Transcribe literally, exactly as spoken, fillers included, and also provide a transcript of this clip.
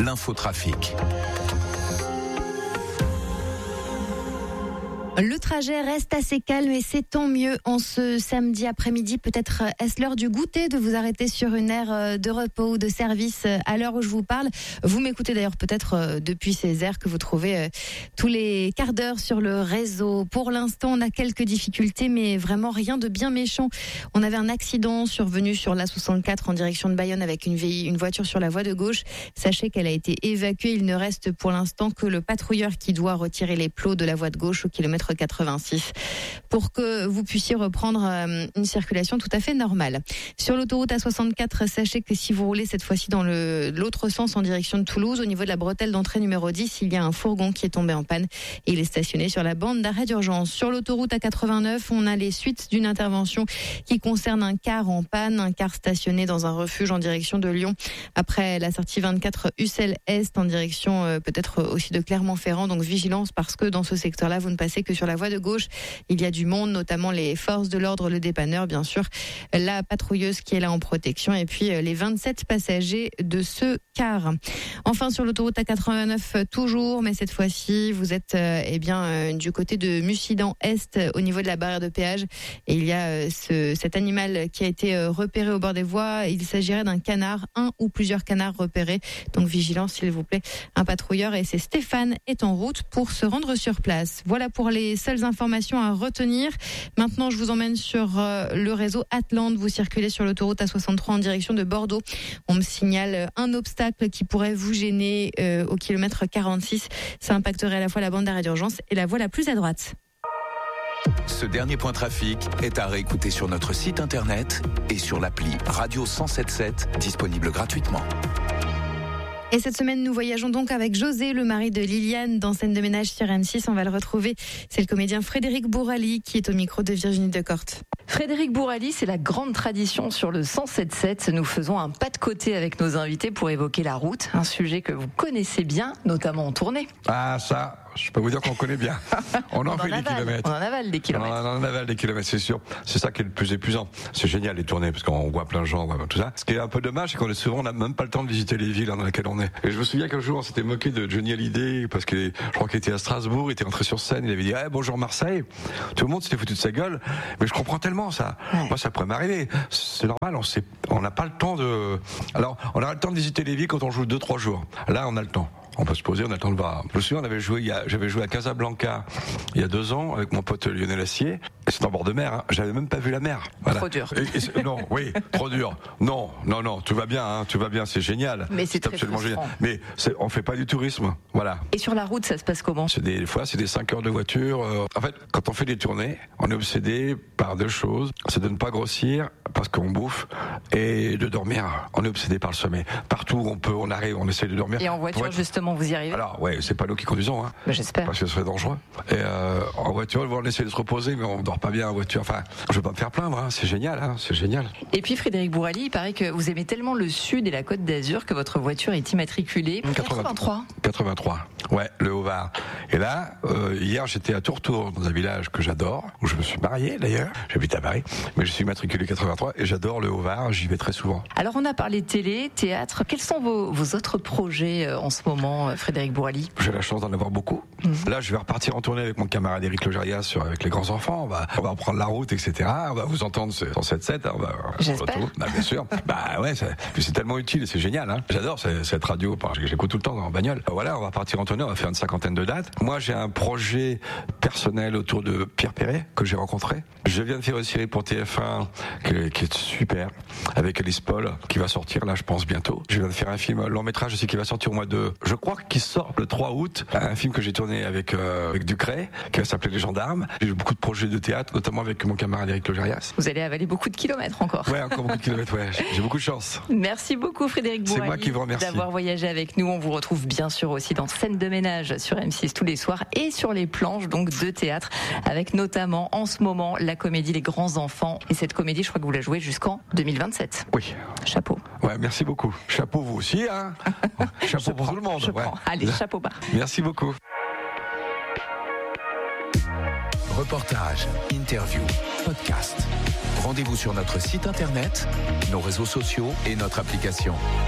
l'infotrafic. Le trajet reste assez calme et c'est tant mieux en ce samedi après-midi. Peut-être est-ce l'heure du goûter, de vous arrêter sur une aire de repos ou de service à l'heure où je vous parle. Vous m'écoutez d'ailleurs peut-être depuis ces aires que vous trouvez tous les quarts d'heure sur le réseau. Pour l'instant, on a quelques difficultés, mais vraiment rien de bien méchant. On avait un accident survenu sur l'A soixante-quatre en direction de Bayonne avec une, vé- une voiture sur la voie de gauche. Sachez qu'elle a été évacuée. Il ne reste pour l'instant que le patrouilleur qui doit retirer les plots de la voie de gauche au kilomètre quatre-vingt-six pour que vous puissiez reprendre une circulation tout à fait normale. Sur l'autoroute A soixante-quatre, sachez que si vous roulez cette fois-ci dans le, l'autre sens en direction de Toulouse, au niveau de la bretelle d'entrée numéro dix, il y a un fourgon qui est tombé en panne et il est stationné sur la bande d'arrêt d'urgence. Sur l'autoroute A quatre-vingt-neuf, on a les suites d'une intervention qui concerne un car en panne, un car stationné dans un refuge en direction de Lyon après la sortie vingt-quatre Ussel Est en direction euh, peut-être aussi de Clermont-Ferrand. Donc vigilance parce que dans ce secteur-là, vous ne passez que sur la voie de gauche. Il y a du monde, notamment les forces de l'ordre, le dépanneur, bien sûr, la patrouilleuse qui est là en protection et puis les vingt-sept passagers de ce car. Enfin, sur l'autoroute A quatre-vingt-neuf, toujours, mais cette fois-ci, vous êtes euh, eh bien euh, du côté de Mussidan Est, au niveau de la barrière de péage. Et il y a euh, ce, cet animal qui a été euh, repéré au bord des voies. Il s'agirait d'un canard, un ou plusieurs canards repérés. Donc vigilance, s'il vous plaît. Un patrouilleur, et c'est Stéphane, est en route pour se rendre sur place. Voilà pour les Les seules informations à retenir. Maintenant, je vous emmène sur euh, le réseau Atlante. Vous circulez sur l'autoroute A soixante-trois en direction de Bordeaux. On me signale un obstacle qui pourrait vous gêner euh, au kilomètre quarante-six. Ça impacterait à la fois la bande d'arrêt d'urgence et la voie la plus à droite. Ce dernier point trafic est à réécouter sur notre site internet et sur l'appli Radio cent soixante-sept, disponible gratuitement. Et cette semaine, nous voyageons donc avec José, le mari de Liliane, dans Scène de ménage sur M six. On va le retrouver. C'est le comédien Frédéric Bourali qui est au micro de Virginie Decorte. Frédéric Bourali, c'est la grande tradition sur le cent soixante-sept. Nous faisons un pas de côté avec nos invités pour évoquer la route, un sujet que vous connaissez bien, notamment en tournée. Ah ça, je peux vous dire qu'on connaît bien. On en on fait en des avale, kilomètres. On en avale des kilomètres. On en avale des kilomètres, c'est sûr. C'est ça qui est le plus épuisant. C'est génial les tournées parce qu'on voit plein de gens, on voit tout ça. Ce qui est un peu dommage, c'est qu'on est souvent, on n'a même pas le temps de visiter les villes dans lesquelles on est. Et je me souviens qu'un jour, on s'était moqué de Johnny Hallyday parce que je crois qu'il était à Strasbourg, il était entré sur scène, il avait dit eh, bonjour Marseille. Tout le monde s'était foutu de sa gueule. Mais je comprends tellement ça. Ouais. Moi, ça pourrait m'arriver. C'est normal. On sait, on n'a pas le temps de. Alors, on a le temps de visiter les villes quand on joue deux, trois jours. Là, on a le temps. On peut se poser, on a le temps de voir. Je me souviens, on avait joué, il y a, j'avais joué à Casablanca il y a deux ans avec mon pote Lionel Assier. Et c'est en bord de mer. Hein. J'avais même pas vu la mer. Voilà. Trop dur. Et, et non, oui, trop dur. Non, non, non, tout va bien, hein, tout va bien, c'est génial. Mais c'est, c'est très absolument frustrant. génial. Mais c'est, on fait pas du tourisme, voilà. Et sur la route, ça se passe comment ? C'est des, des fois, c'est des cinq heures de voiture. Euh, en fait, quand on fait des tournées, on est obsédé par deux choses. C'est de ne pas grossir parce qu'on bouffe et de dormir. On est obsédé par le sommeil. Partout où on peut, on arrive, on essaie de dormir. Et en voiture, être... justement, vous y arrivez ? Alors, ouais, c'est pas nous qui conduisons, hein. Ben, j'espère. Parce que ce serait dangereux. Et euh, en voiture, on essaie de se reposer, mais on dort pas bien en voiture. Enfin, je veux pas me faire plaindre, hein. C'est génial, hein. C'est génial. Et puis, Frédéric Bourali, il paraît que vous aimez tellement le Sud et la Côte d'Azur que votre voiture est immatriculée. quatre-vingt-trois. quatre-vingt-trois. Ouais, le Haut-Var. Et là, euh, hier, j'étais à Tourtour, dans un village que j'adore, où je me suis marié d'ailleurs. J'habite à Paris, mais je suis immatriculé quatre-vingt-trois et j'adore le Haut-Var. J'y vais très souvent. Alors, on a parlé télé, théâtre. Quels sont vos, vos autres projets en ce moment, Frédéric Bourali ? J'ai la chance d'en avoir beaucoup. Mmh. Là, je vais repartir en tournée avec mon camarade Éric Logérias sur avec les grands enfants. On va, on va reprendre la route, et cetera. On va vous entendre sur cent soixante-sept. On va, J'espère. Bah, bien sûr. Bah ouais, c'est, c'est tellement utile, c'est génial. Hein. J'adore cette, cette radio. J'écoute tout le temps en bagnole. Voilà, on va partir en tournée. On va faire une cinquantaine de dates. Moi, j'ai un projet personnel autour de Pierre Perret que j'ai rencontré. Je viens de faire une série pour T F un qui, qui est super avec Alice Paul qui va sortir là, je pense bientôt. Je viens de faire un film long métrage aussi qui va sortir au mois de. Je crois qu'il sort le trois août. Un film que j'ai tourné avec euh, avec Ducret, qui va s'appeler Les Gendarmes. J'ai eu beaucoup de projets de théâtre, notamment avec mon camarade Éric Logérias. Vous allez avaler beaucoup de kilomètres encore. Ouais, encore beaucoup de kilomètres. Ouais, j'ai beaucoup de chance. Merci beaucoup Frédéric Bourali. C'est moi qui vous remercie d'avoir voyagé avec nous. On vous retrouve bien sûr aussi dans Scène de ménage sur M six tous les soirs et sur les planches donc de théâtre, avec notamment en ce moment la comédie Les Grands Enfants. Et cette comédie, je crois que vous la jouez jusqu'en deux mille vingt-sept. Oui. Chapeau. Ouais, merci beaucoup. Chapeau vous aussi, hein. Chapeau pour prends, tout le monde. Je ouais. prends. Allez, chapeau bas. Merci beaucoup. Reportages, interviews, podcasts. Rendez-vous sur notre site internet, nos réseaux sociaux et notre application.